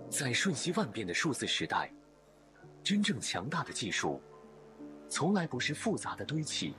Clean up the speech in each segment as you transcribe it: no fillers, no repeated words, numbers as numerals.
在瞬息万变的数字时代，真正强大的技术，从来不是复杂的堆砌，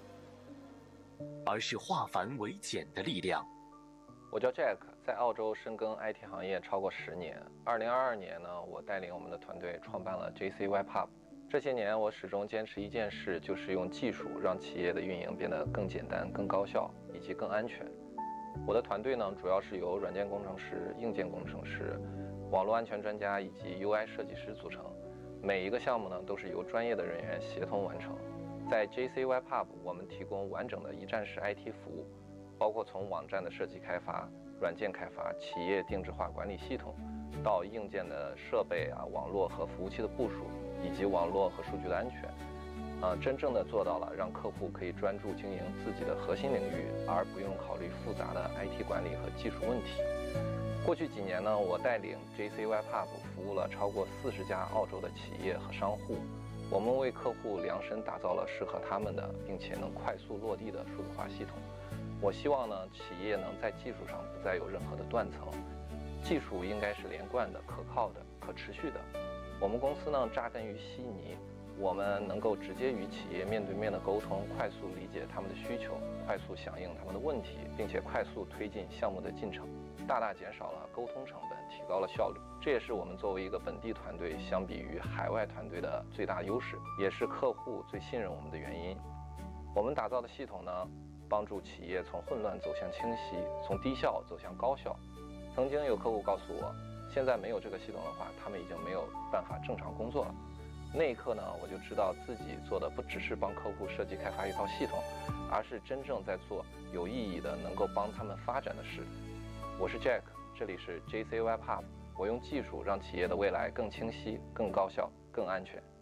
而是化繁为简的力量。 我叫 Jack， 在澳洲深耕 IT 行业超过10年。2022年呢，我带领我们的团队创办了 JC Web Hub。这些年，我始终坚持一件事，就是用技术让企业的运营变得更简单、更高效以及更安全。我的团队呢，主要是由软件工程师、硬件工程师、网络安全专家以及 UI 设计师组成。每一个项目呢，都是由专业的人员协同完成。在 JC Web Hub， 我们提供完整的一站式 IT 服务，包括从网站的设计开发、软件开发、企业定制化管理系统，到硬件的设备网络和服务器的部署，以及网络和数据的安全。真正的做到了让客户可以专注经营自己的核心领域，而不用考虑复杂的 IT 管理和技术问题。过去几年呢，我带领 JC Web Hub 服务了超过40家澳洲的企业和商户。我们为客户量身打造了适合他们的，并且能快速落地的数字化系统。我希望呢，企业能在技术上不再有任何的断层，技术应该是连贯的、可靠的、可持续的。我们公司呢，扎根于悉尼，我们能够直接与企业面对面的沟通，快速理解他们的需求，快速响应他们的问题，并且快速推进项目的进程，大大减少了沟通成本，提高了效率。这也是我们作为一个本地团队相比于海外团队的最大优势，也是客户最信任我们的原因。我们打造的系统呢，帮助企业从混乱走向清晰，从低效走向高效。曾经有客户告诉我，现在没有这个系统的话，他们已经没有办法正常工作了。那一刻呢，我就知道自己做的不只是帮客户设计开发一套系统，而是真正在做有意义的能够帮他们发展的事。我是 Jack， 这里是 JC Web Hub， 我用技术让企业的未来更清晰、更高效、更安全。